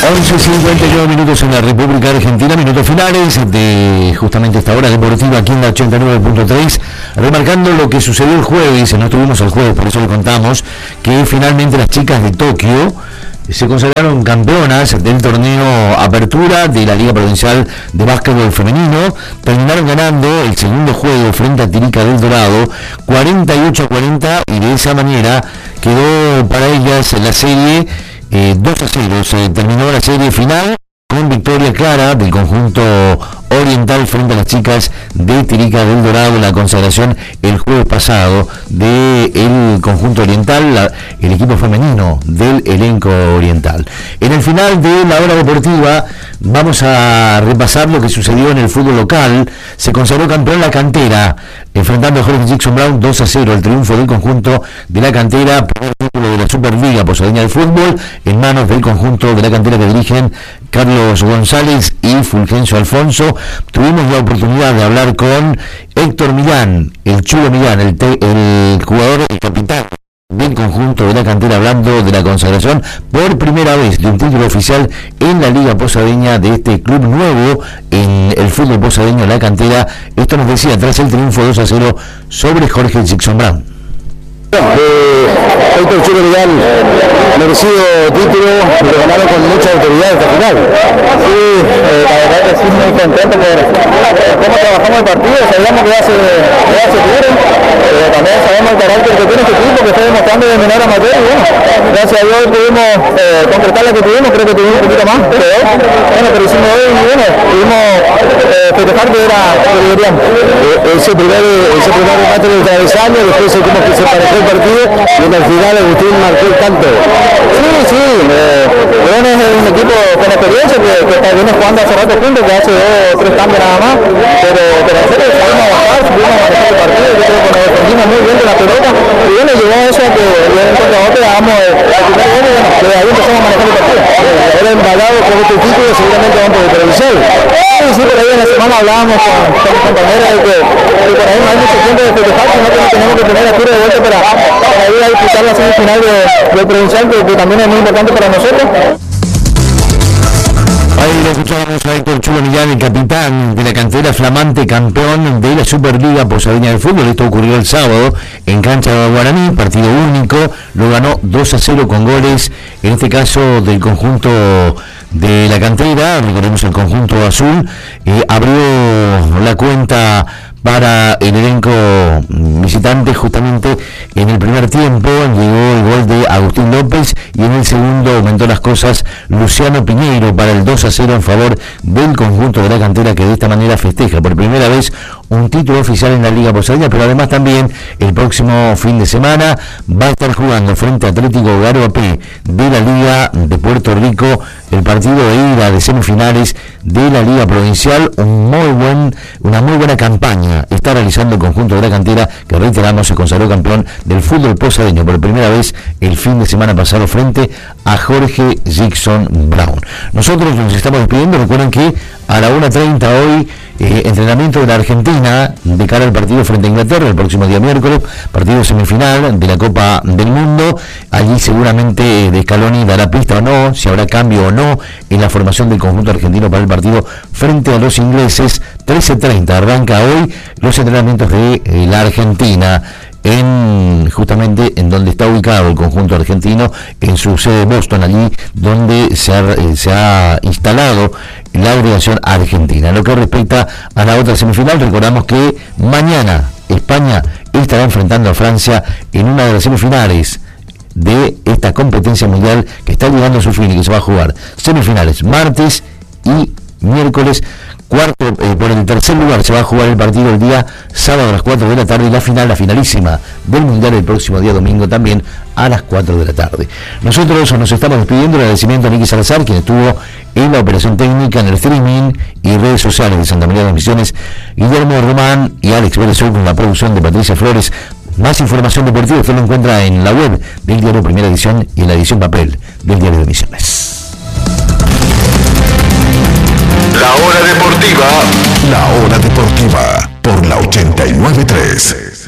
11:59 minutos en la República Argentina, minutos finales de justamente esta hora deportiva aquí en la 89.3, remarcando lo que sucedió el jueves. No estuvimos el jueves, por eso le contamos que finalmente las chicas de Tokio se consagraron campeonas del torneo Apertura de la Liga Provincial de Básquetbol Femenino. Terminaron ganando el segundo juego frente a Tirica del Dorado 48-40, y de esa manera quedó para ellas la serie 2-0. Se terminó la serie final con victoria clara del conjunto oriental frente a las chicas de Tirica del Dorado. La consagración el jueves pasado del conjunto oriental, el equipo femenino del elenco oriental. En el final de la hora deportiva vamos a repasar lo que sucedió en el fútbol local. Se consagró campeón la Cantera, enfrentando a Jorge Jackson Brown 2-0, el triunfo del conjunto de la Cantera, primer título de la Superliga Posadeña de Fútbol, en manos del conjunto de la Cantera que dirigen Carlos González y Fulgencio Alfonso. Tuvimos la oportunidad de hablar con Héctor Millán, el Chulo Millán, el jugador, el capitán del conjunto de la Cantera, hablando de la consagración por primera vez de un título oficial en la Liga Posadeña de este club nuevo en el fútbol posadeño, la Cantera. Esto nos decía tras el triunfo 2-0 sobre Jorge Jackson Brown. Héctor Chulo Millán, merecido título, lo ganaron con mucha autoridad hasta el final. Sí, la verdad que sí, muy contento por cómo trabajamos el partido. Sabíamos que ya se tuvieron, pero también sabemos el carácter que tiene este equipo, que está demostrando de menor a mayor, y bueno, gracias a Dios pudimos concretar la que tuvimos. Creo que tuvimos un poquito más, pero bueno, pero hicimos hoy, y bueno, pudimos festejar que era lo que queríamos. Ese primer remate del travesaño, después sentimos que se parejó el partido, y en el final Agustín marcó el tanto. Sí, León es un equipo con experiencia que viene jugando hace rato juntos, que hace 2 o 3 cambios nada más, pero nosotros sabemos avanzar, supimos manejar el partido. Yo creo que nos defendimos muy bien de la pelota, y bueno, llegó a eso que de un contra otro hagamos el primer gol, y bueno, de ahí empezamos a manejar el partido. Ahora embalado con este título seguramente vamos por el televisor. Sí, por ahí en la semana hablábamos con mis compañeros de que por ahí no hay mucho tiempo de festejar, sino que tenemos que tener la tira de vuelta para ir a disputar la semifinal del provincial, que también es muy importante para nosotros. Ahí lo escuchábamos a Héctor Chulo Millán, el capitán de la Cantera, flamante campeón de la Superliga Posadeña de Fútbol. Esto ocurrió el sábado en cancha de Guaraní, partido único, lo ganó 2-0 con goles, en este caso del conjunto de la Cantera. Recordemos, el conjunto azul abrió la cuenta para el elenco visitante. Justamente en el primer tiempo llegó el gol de Agustín López, y en el segundo aumentó las cosas Luciano Piñeiro para el 2-0 en favor del conjunto de la Cantera, que de esta manera festeja por primera vez un título oficial en la Liga Posadeña. Pero además también el próximo fin de semana va a estar jugando frente a Atlético Garoapé de la Liga de Puerto Rico el partido de ida de semifinales de la Liga Provincial. Una muy buena campaña está realizando el conjunto de la Cantera, que reiteramos se consagró campeón del fútbol posadeño por primera vez el fin de semana pasado frente a Jorge Jackson Brown. Nosotros nos estamos despidiendo. Recuerden que a la 1:30 hoy entrenamiento de la Argentina de cara al partido frente a Inglaterra el próximo día miércoles, partido semifinal de la Copa del Mundo. Allí seguramente De Scaloni dará pista o no, si habrá cambio o no en la formación del conjunto argentino para el partido frente a los ingleses. 13:30 arranca hoy los entrenamientos de la Argentina justamente en donde está ubicado el conjunto argentino, en su sede Boston, allí donde se ha instalado la delegación argentina. En lo que respecta a la otra semifinal, recordamos que mañana España estará enfrentando a Francia en una de las semifinales de esta competencia mundial que está llegando a su fin y que se va a jugar semifinales martes y miércoles. Por el tercer lugar se va a jugar el partido el día sábado a las 4 de la tarde, y la finalísima del mundial el próximo día domingo también a las 4 de la tarde. Nosotros nos estamos despidiendo. El agradecimiento a Nicky Salazar, quien estuvo en la operación técnica, en el streaming y redes sociales de Santa María de las Misiones, Guillermo Román y Alex Vélez con la producción de Patricia Flores. Más información deportiva usted lo encuentra en la web del diario Primera Edición y en la edición papel del diario de Misiones. La hora deportiva por la 89.3.